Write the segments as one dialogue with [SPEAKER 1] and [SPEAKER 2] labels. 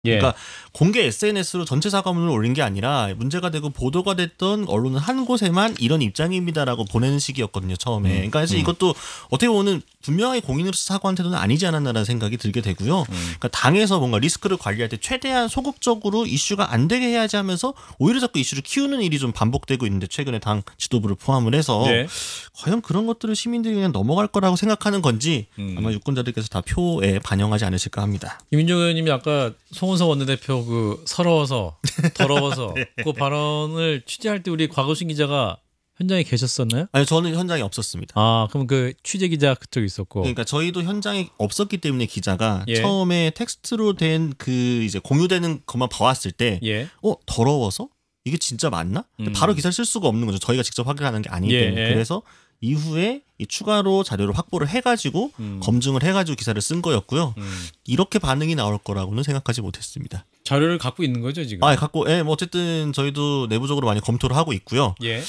[SPEAKER 1] 예.
[SPEAKER 2] 그러니까 공개 SNS로 전체 사과문을 올린 게 아니라 문제가 되고 보도가 됐던 언론은 한 곳에만 이런 입장입니다라고 보내는 식이었거든요, 처음에. 그러니까 사실 이것도 어떻게 보면 분명히 공인으로서 사과한 태도는 아니지 않았나라는 생각이 들게 되고요. 그러니까 당에서 뭔가 리스크를 관리할 때 최대한 소극적으로 이슈가 안 되게 해야지 하면서 오히려 자꾸 이슈를 키우는 일이 좀 반복되고 있는데, 최근에 당 지도부를 포함을 해서
[SPEAKER 1] 네.
[SPEAKER 2] 과연 그런 것들을 시민들이 그냥 넘어갈 거라고 생각하는 건지 아마 유권자들께서 다 표에 반영하지 않으실까 합니다.
[SPEAKER 1] 김민정 의원님이 아까 송은석 원내대표 그 서러워서 더러워서 그 발언을 취재할 때 우리 곽우신 기자가 현장에 계셨었나요?
[SPEAKER 2] 아니, 저는 현장에 없었습니다.
[SPEAKER 1] 아, 그럼 그 취재 기자 그쪽에 있었고.
[SPEAKER 2] 그러니까 저희도 현장에 없었기 때문에 기자가
[SPEAKER 1] 예.
[SPEAKER 2] 처음에 텍스트로 된 그 이제 공유되는 것만 봐왔을 때,
[SPEAKER 1] 예.
[SPEAKER 2] 더러워서 이게 진짜 맞나? 바로 기사를 쓸 수가 없는 거죠. 저희가 직접 확인하는 게 아니기
[SPEAKER 1] 예.
[SPEAKER 2] 때문에. 그래서 이후에 이 추가로 자료를 확보를 해가지고 검증을 해가지고 기사를 쓴 거였고요. 이렇게 반응이 나올 거라고는 생각하지 못했습니다.
[SPEAKER 1] 자료를 갖고 있는 거죠 지금?
[SPEAKER 2] 갖고, 뭐 어쨌든 저희도 내부적으로 많이 검토를 하고 있고요.
[SPEAKER 1] 예.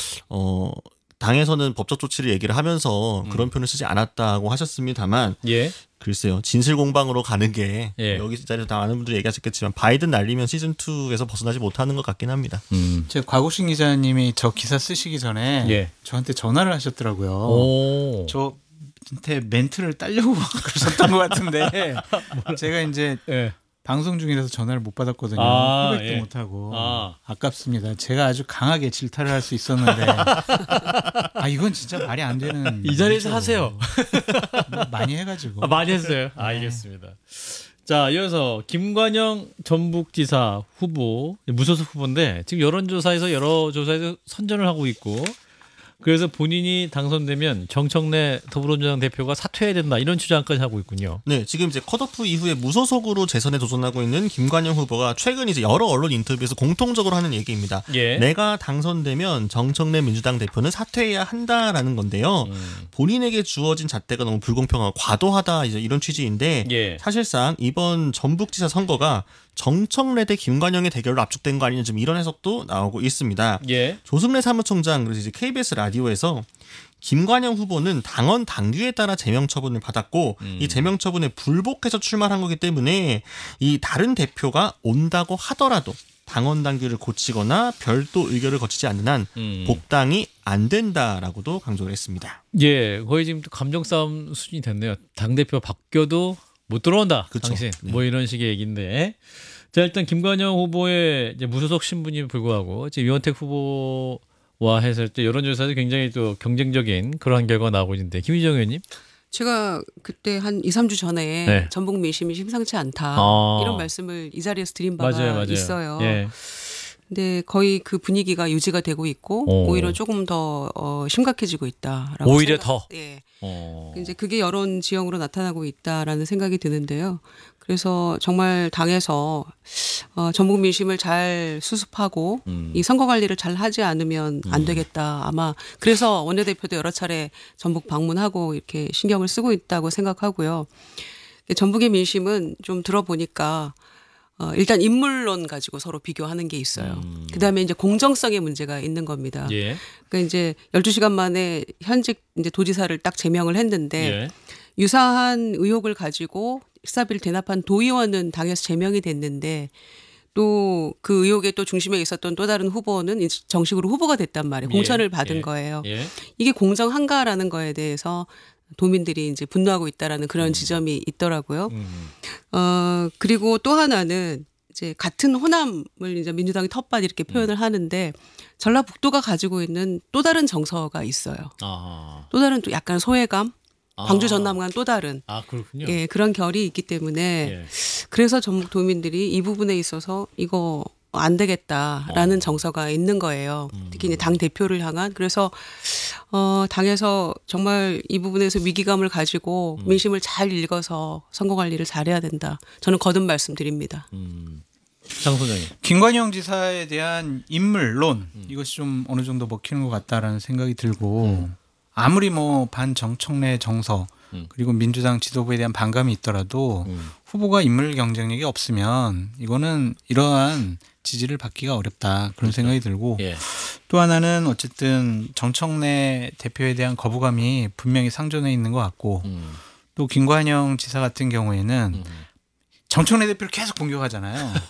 [SPEAKER 2] 당에서는 법적 조치를 얘기를 하면서 그런 표현을 쓰지 않았다고 하셨습니다만,
[SPEAKER 1] 예.
[SPEAKER 2] 글쎄요, 진실 공방으로 가는 게 여기 자리에서 다 많은 분들이 얘기하셨겠지만 바이든 날리면 시즌 2에서 벗어나지 못하는 것 같긴 합니다.
[SPEAKER 3] 제 곽우신 기자님이 저 기사 쓰시기 전에 저한테 전화를 하셨더라고요.
[SPEAKER 1] 오.
[SPEAKER 3] 저한테 멘트를 따려고 그러셨던 것 같은데 제가 이제 방송 중이라서 전화를 못 받았거든요. 고백도 못하고 아깝습니다. 제가 아주 강하게 질타를 할 수 있었는데 이건 진짜 말이 안 되는.
[SPEAKER 1] 이 자리에서 하세요.
[SPEAKER 3] 많이 해가지고.
[SPEAKER 1] 많이 했어요. 알겠습니다. 자, 이어서 김관영 전북지사 후보, 무소속 후보인데 지금 여론조사에서 여러 조사에서 선전을 하고 있고, 그래서 본인이 당선되면 정청래 더불어민주당 대표가 사퇴해야 된다 이런 주장까지 하고 있군요.
[SPEAKER 2] 네, 지금 이제 컷오프 이후에 무소속으로 재선에 도전하고 있는 김관영 후보가 최근 이제 여러 언론 인터뷰에서 공통적으로 하는 얘기입니다. 내가 당선되면 정청래 민주당 대표는 사퇴해야 한다라는 건데요. 본인에게 주어진 잣대가 너무 불공평하고 과도하다, 이제 이런 취지인데 사실상 이번 전북지사 선거가 정청래 대 김관영의 대결로 압축된 거 아니냐, 좀 이런 해석도 나오고 있습니다. 조승래 사무총장, 그래서 이제 KBS 라디오에서 김관영 후보는 당원 당규에 따라 제명 처분을 받았고 이 제명 처분에 불복해서 출마한 거기 때문에 이 다른 대표가 온다고 하더라도 당원 당규를 고치거나 별도 의결을 거치지 않는 한 복당이 안 된다라고도 강조를 했습니다.
[SPEAKER 1] 거의 지금 감정 싸움 수준이 됐네요. 당 대표 바뀌어도 못 들어온다.
[SPEAKER 2] 그쵸.
[SPEAKER 1] 당신. 뭐 이런 식의 얘기인데. 자, 일단 김관영 후보의 이제 무소속 신분임에 불구하고 지금 유원택 후보와 했을 때 여론조사에서 굉장히 또 경쟁적인 그러한 결과가 나오고 있는데, 김희정 의원님?
[SPEAKER 4] 제가 그때 한 2, 3주 전에 전북 민심이 심상치 않다 이런 말씀을 이 자리에서 드린 바가
[SPEAKER 1] 맞아요.
[SPEAKER 4] 있어요. 근데 거의 그 분위기가 유지가 되고 있고 오히려 조금 더 심각해지고 있다라고.
[SPEAKER 1] 오히려 더.
[SPEAKER 4] 이제 그게 여론 지형으로 나타나고 있다라는 생각이 드는데요. 그래서 정말 당에서 전북 민심을 잘 수습하고 이 선거 관리를 잘 하지 않으면 안 되겠다. 아마 그래서 원내대표도 여러 차례 전북 방문하고 이렇게 신경을 쓰고 있다고 생각하고요. 전북의 민심은 좀 들어보니까 일단 인물론 가지고 서로 비교하는 게 있어요. 그다음에 이제 공정성의 문제가 있는 겁니다. 그러니까 이제 12시간 만에 현직 이제 도지사를 딱 제명을 했는데 유사한 의혹을 가지고 식사비를 대납한 도의원은 당에서 제명이 됐는데 또 그 의혹의 또 중심에 있었던 또 다른 후보는 정식으로 후보가 됐단 말이에요. 공천을 받은 거예요. 이게 공정한가라는 거에 대해서 도민들이 이제 분노하고 있다라는 그런 지점이 있더라고요. 그리고 또 하나는 이제 같은 호남을 이제 민주당이 텃밭 이렇게 표현을 하는데 전라북도가 가지고 있는 또 다른 정서가 있어요. 또 다른 또 약간 소외감. 광주 전남과는 또 다른
[SPEAKER 1] 그렇군요.
[SPEAKER 4] 그런 결이 있기 때문에 그래서 전북 도민들이 이 부분에 있어서 이거 안 되겠다라는 정서가 있는 거예요. 특히 이제 당 대표를 향한. 그래서 당에서 정말 이 부분에서 위기감을 가지고 민심을 잘 읽어서 선거 관리를 잘해야 된다. 저는 거듭 말씀드립니다.
[SPEAKER 1] 장 소장님.
[SPEAKER 3] 김관영 지사에 대한 인물론 이것이 좀 어느 정도 먹히는 것 같다라는 생각이 들고 아무리 뭐 반정청래 정서 그리고 민주당 지도부에 대한 반감이 있더라도 후보가 인물 경쟁력이 없으면 이거는 이러한 지지를 받기가 어렵다 그런 생각이 들고 또 하나는 어쨌든 정청래 대표에 대한 거부감이 분명히 상존해 있는 것 같고 또 김관영 지사 같은 경우에는 정청래 대표를 계속 공격하잖아요.